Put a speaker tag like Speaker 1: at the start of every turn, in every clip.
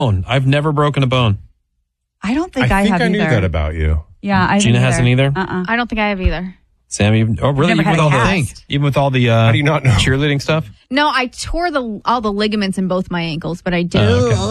Speaker 1: bone. I've never broken a bone.
Speaker 2: I don't think I have
Speaker 3: I
Speaker 2: either.
Speaker 3: knew that about you.
Speaker 2: Yeah,
Speaker 1: Gina hasn't either?
Speaker 4: I don't think I have either.
Speaker 1: Sam, really?
Speaker 2: Never had a cast.
Speaker 1: Even with all the
Speaker 3: How do you not know?
Speaker 1: cheerleading stuff?
Speaker 4: No, I tore all the ligaments in both my ankles, but I did.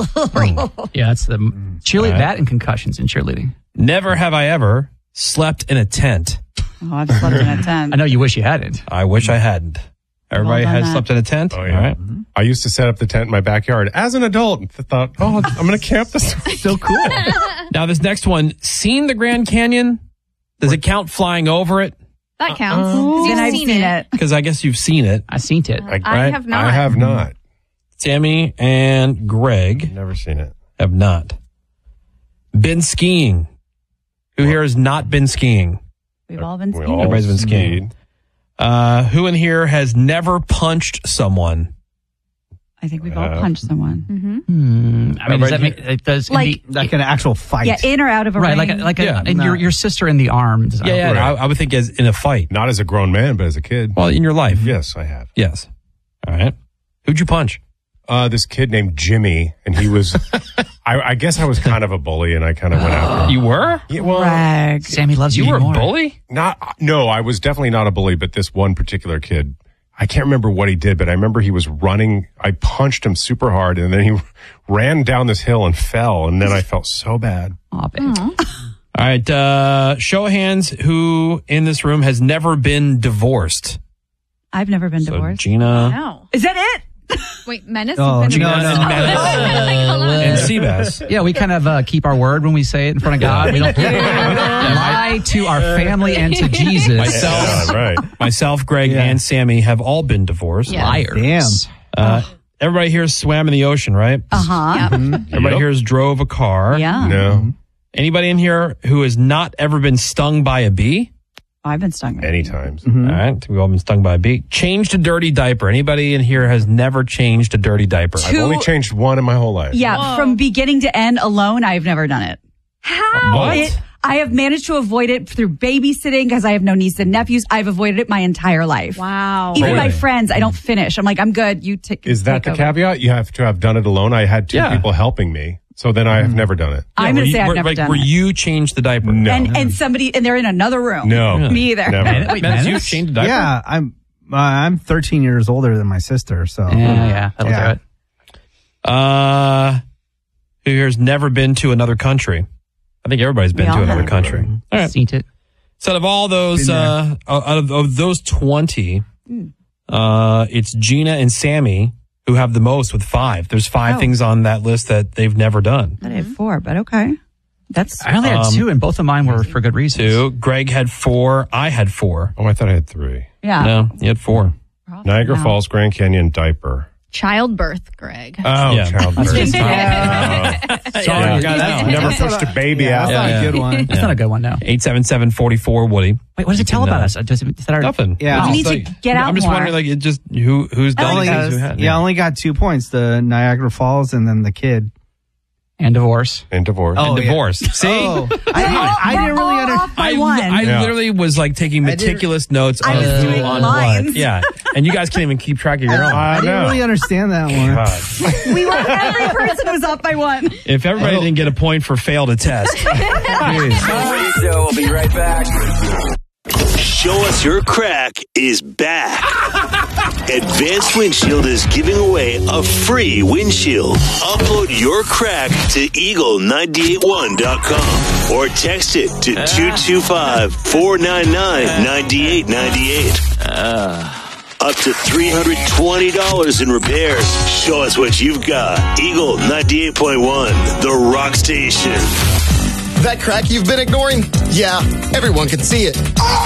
Speaker 5: Yeah, that's the cheerleading, that and concussions in cheerleading.
Speaker 1: Never have I ever slept in a tent.
Speaker 2: Oh, I've slept in a tent.
Speaker 5: I know you wish you hadn't.
Speaker 1: I wish I hadn't. Everybody
Speaker 2: done
Speaker 1: has
Speaker 2: that.
Speaker 1: slept in a tent?
Speaker 3: Oh, yeah.
Speaker 1: All right.
Speaker 3: I used to set up the tent in my backyard as an adult and thought, I'm going to camp this.
Speaker 5: So cool.
Speaker 1: Now, this next one, seen the Grand Canyon? Does it count flying over it?
Speaker 4: That counts. 'Cause
Speaker 2: Then
Speaker 4: you've
Speaker 2: I've
Speaker 4: seen it.
Speaker 1: Because I guess you've seen it.
Speaker 5: I seen it.
Speaker 4: I have not.
Speaker 3: I have not.
Speaker 1: Sammy and Greg
Speaker 3: Never seen it.
Speaker 1: have not. Been skiing. Who here has not been skiing?
Speaker 2: We've all been
Speaker 3: We
Speaker 2: skiing.
Speaker 3: all
Speaker 1: Everybody's been skiing. Who in here has never punched someone?
Speaker 2: I think we've all punched someone.
Speaker 5: I mean, does that make it does
Speaker 2: Like-
Speaker 6: Like an actual fight.
Speaker 2: Yeah, in or out of a
Speaker 5: right?
Speaker 2: ring.
Speaker 5: And your sister in the arms.
Speaker 1: Yeah, I would think as in a fight.
Speaker 3: Not as a grown man, but as a kid.
Speaker 1: Well, in your life.
Speaker 3: Yes, I have.
Speaker 1: Yes. All right. Who'd you punch?
Speaker 3: This kid named Jimmy, and he was, I guess I was kind of a bully, and I kind of went after him.
Speaker 1: You were?
Speaker 3: Yeah, well,
Speaker 2: Greg.
Speaker 5: Sammy loves
Speaker 1: You
Speaker 5: you
Speaker 1: were a
Speaker 5: more.
Speaker 1: bully?
Speaker 3: no, I was definitely not a bully, but this one particular kid, I can't remember what he did, but I remember he was running. I punched him super hard, and then he ran down this hill and fell, and then I felt so bad.
Speaker 5: Aw, babe.
Speaker 1: All right. Show of hands who in this room has never been divorced.
Speaker 2: I've never been
Speaker 1: So
Speaker 2: divorced.
Speaker 1: Gina
Speaker 4: No.
Speaker 2: Is that it?
Speaker 4: Wait, Menace?
Speaker 6: Oh,
Speaker 4: You've been
Speaker 6: no,
Speaker 4: divorced?
Speaker 6: no.
Speaker 1: and Seabass.
Speaker 5: Yeah, we kind of keep our word when we say it in front of God. We don't lie to our family and to Jesus.
Speaker 1: Myself,
Speaker 3: Yeah, right.
Speaker 1: myself, Greg,
Speaker 6: Yeah.
Speaker 1: and Sammy have all been divorced.
Speaker 4: Yeah.
Speaker 5: Liars.
Speaker 6: Damn.
Speaker 1: Everybody here swam in the ocean, right?
Speaker 2: Uh-huh.
Speaker 1: Everybody here has drove a car.
Speaker 2: Yeah.
Speaker 3: No,
Speaker 1: Anybody in here who has not ever been stung by a bee?
Speaker 2: I've been stung.
Speaker 3: many times.
Speaker 1: All right. We've all been stung by a bee. Changed a dirty diaper. Anybody in here has never changed a dirty diaper?
Speaker 3: I've only changed one in my whole life.
Speaker 2: Yeah, from beginning to end alone, I've never done it.
Speaker 4: How?
Speaker 1: What?
Speaker 2: I have managed to avoid it through babysitting because I have no nieces and nephews. I've avoided it my entire life.
Speaker 4: Wow.
Speaker 2: Even my
Speaker 1: Really?
Speaker 2: friends, I don't finish. I'm like, I'm good. You take.
Speaker 3: Is that the
Speaker 2: over.
Speaker 3: caveat? You have to have done it alone. I had two
Speaker 1: Yeah.
Speaker 3: people helping me, so then I have never done it.
Speaker 2: I'm going to say I've never done
Speaker 1: Where
Speaker 2: it.
Speaker 1: you changed the diaper?
Speaker 3: No.
Speaker 2: And somebody, and they're in another room.
Speaker 3: No.
Speaker 2: Me either.
Speaker 3: Never.
Speaker 5: Wait,
Speaker 1: Menace,
Speaker 5: Menace?
Speaker 1: you've changed a diaper?
Speaker 6: Yeah, I'm 13 years older than my sister, so
Speaker 5: Yeah, that'll
Speaker 6: Yeah.
Speaker 5: do it.
Speaker 1: Who here's never been to another country? I think everybody's been
Speaker 2: We
Speaker 1: to
Speaker 2: all
Speaker 1: another
Speaker 2: have.
Speaker 1: country. All right.
Speaker 5: Seen it.
Speaker 1: So out of all those,
Speaker 6: Been
Speaker 1: out of those 20, it's Gina and Sammy who have the most with 5. There's 5 things on that list that they've never done.
Speaker 2: I had 4, but okay. That's
Speaker 5: I only had 2, and both of mine were for good reasons.
Speaker 1: 2. Greg had 4. I had 4.
Speaker 3: Oh, I thought I had 3.
Speaker 2: yeah.
Speaker 1: No, you had 4.
Speaker 3: Niagara Falls, Grand Canyon, diaper.
Speaker 4: Childbirth, Greg.
Speaker 3: Oh,
Speaker 1: Yeah.
Speaker 3: childbirth.
Speaker 1: Sorry,
Speaker 3: Yeah,
Speaker 1: got
Speaker 3: never pushed a baby
Speaker 6: that's
Speaker 3: out.
Speaker 6: not
Speaker 1: Yeah.
Speaker 6: a good one.
Speaker 5: That's not a good one, no.
Speaker 1: 877-44 Woody.
Speaker 5: Wait, what does it tell about us? Is that our,
Speaker 1: Nothing.
Speaker 6: Yeah.
Speaker 2: You need to get out
Speaker 1: I'm just
Speaker 2: more.
Speaker 1: wondering, like, it just who's done
Speaker 6: Only
Speaker 1: things who hadn't.
Speaker 6: I only got 2 points: the Niagara Falls and then the kid.
Speaker 5: and divorce.
Speaker 3: And divorce.
Speaker 6: Oh,
Speaker 1: And divorce. See,
Speaker 6: Oh, I didn't really
Speaker 2: We're
Speaker 6: understand.
Speaker 2: off by one.
Speaker 1: I
Speaker 3: Yeah.
Speaker 1: literally was like taking meticulous notes
Speaker 2: I
Speaker 1: on
Speaker 2: was
Speaker 1: who
Speaker 2: doing
Speaker 1: on
Speaker 2: lines.
Speaker 1: what. Yeah, and you guys can't even keep track of your own.
Speaker 6: I didn't really understand that one.
Speaker 3: God.
Speaker 2: we were, every person was off by 1.
Speaker 1: If everybody didn't get a point for failed a test,
Speaker 7: Radio Show will be right back. Show Us Your Crack is back. Advanced Windshield is giving away a free windshield. Upload your crack to eagle981.com or text it to 225-499-9898. Up to $320 in repairs. Show us what you've got. Eagle 98.1, the rock station.
Speaker 8: That crack you've been ignoring? Yeah, everyone can see it.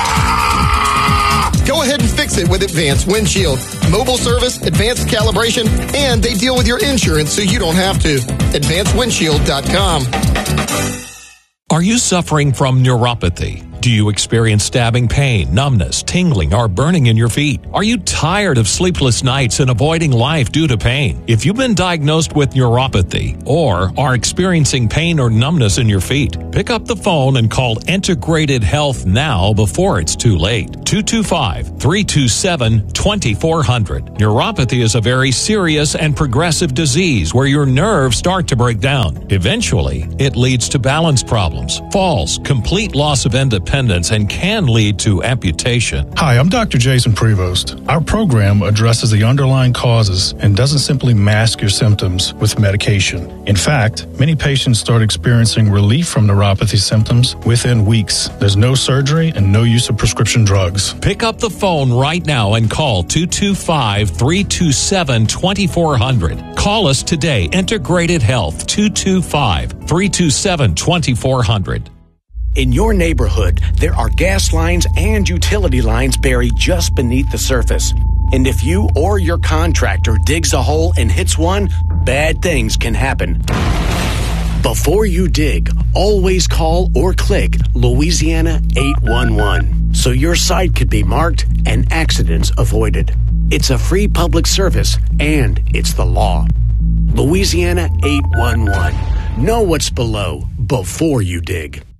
Speaker 8: Go ahead and fix it with Advanced Windshield. Mobile service, advanced calibration, and they deal with your insurance so you don't have to. AdvancedWindshield.com.
Speaker 9: Are you suffering from neuropathy? Do you experience stabbing pain, numbness, tingling, or burning in your feet? Are you tired of sleepless nights and avoiding life due to pain? If you've been diagnosed with neuropathy or are experiencing pain or numbness in your feet, pick up the phone and call Integrated Health now before it's too late. 225-327-2400. Neuropathy is a very serious and progressive disease where your nerves start to break down. Eventually, it leads to balance problems, falls, complete loss of independence, and can lead to amputation.
Speaker 10: Hi, I'm Dr. Jason Prevost. Our program addresses the underlying causes and doesn't simply mask your symptoms with medication. In fact, many patients start experiencing relief from neuropathy symptoms within weeks. There's no surgery and no use of prescription drugs.
Speaker 9: Pick up the phone right now and call 225-327-2400. Call us today. Integrated Health, 225-327-2400.
Speaker 11: In your neighborhood, there are gas lines and utility lines buried just beneath the surface. And if you or your contractor digs a hole and hits one, bad things can happen. Before you dig, always call or click Louisiana 811 so your site could be marked and accidents avoided. It's a free public service and it's the law. Louisiana 811. Know what's below before you dig.